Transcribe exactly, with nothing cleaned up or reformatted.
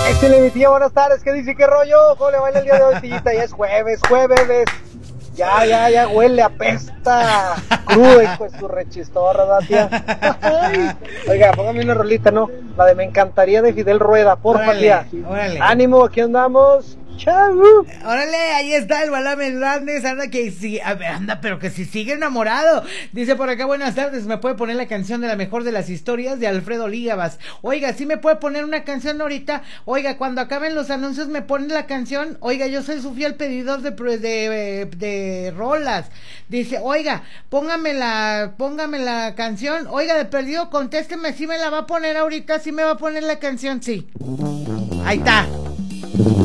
Échale, mi tía, buenas tardes. ¿Qué dice? ¿Qué rollo? ¿Cómo le baila el día de hoy, tillita? Ya es jueves, jueves. Ya, ya, ya huele, apesta. Crudo, hijo de su rechistorra, ¿verdad, tía? Ay. Oiga, póngame una rolita, ¿no? La de Me Encantaría de Fidel Rueda, porfa, Órale, tía. órale. Ánimo, aquí andamos. Chau. Órale, ahí está el Balán Hernández, anda que sí, anda, pero que si sigue enamorado. Dice por acá, buenas tardes, ¿me puede poner la canción de La Mejor de las Historias de Alfredo Lígabas? Oiga, ¿sí me puede poner una canción ahorita? Oiga, cuando acaben los anuncios me ponen la canción. Oiga, yo soy su fiel pedidor de, de, de, de rolas. Dice, oiga, póngame la, póngame la canción. Oiga, de perdido, contésteme, si me la va a poner ahorita, si me va a poner la canción, sí. Ahí está.